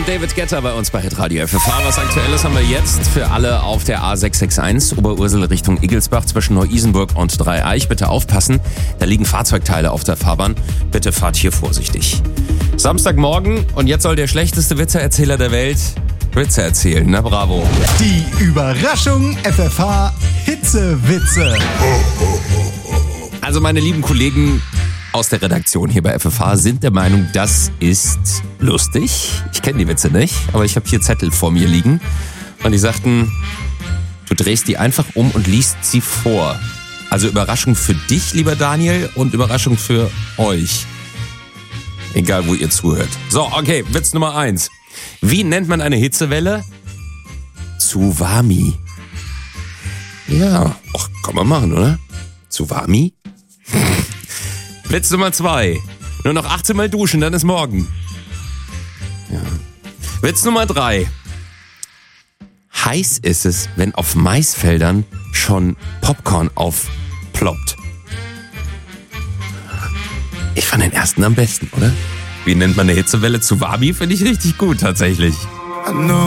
David Guetta bei uns bei Hitradio FFH. Was Aktuelles haben wir jetzt für alle auf der A661 Oberursel Richtung Igelsbach zwischen Neu-Isenburg und Dreieich. Bitte aufpassen, da liegen Fahrzeugteile auf der Fahrbahn. Bitte fahrt hier vorsichtig. Samstagmorgen und jetzt soll der schlechteste Witzeerzähler der Welt Witze erzählen. Na bravo. Die Überraschung FFH Hitzewitze. Also meine lieben Kollegen aus der Redaktion hier bei FFH sind der Meinung, das ist lustig. Ich kenne die Witze nicht, aber ich habe hier Zettel vor mir liegen. Und die sagten, du drehst die einfach um und liest sie vor. Also Überraschung für dich, lieber Daniel, und Überraschung für euch. Egal, wo ihr zuhört. So, okay, Witz Nummer 1. Wie nennt man eine Hitzewelle? Tsunami. Ja, ach, kann man machen, oder? Tsunami? Witz Nummer 2. Nur noch 18 Mal duschen, dann ist morgen. Ja. Witz Nummer 3. Heiß ist es, wenn auf Maisfeldern schon Popcorn aufploppt. Ich fand den ersten am besten, oder? Wie nennt man eine Hitzewelle? Tsunami finde ich richtig gut, tatsächlich.